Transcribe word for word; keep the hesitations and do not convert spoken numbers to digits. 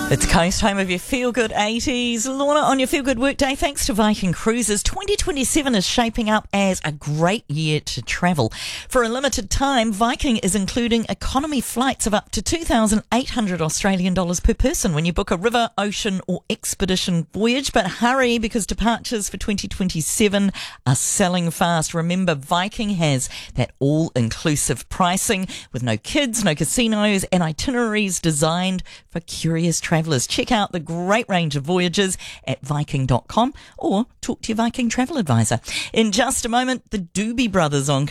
It's Coast, home of your feel-good eighties. Lorna, on your feel-good workday, thanks to Viking Cruises, twenty twenty-seven is shaping up as a great year to travel. For a limited time, Viking is including economy flights of up to two thousand eight hundred Australian dollars per person when you book a river, ocean or expedition voyage. But hurry, because departures for twenty twenty-seven are selling fast. Remember, Viking has that all-inclusive pricing with no kids, no casinos and itineraries designed for curious travelers. Travellers. Check out the great range of voyages at viking dot com or talk to your Viking travel advisor. In just a moment, the Doobie Brothers on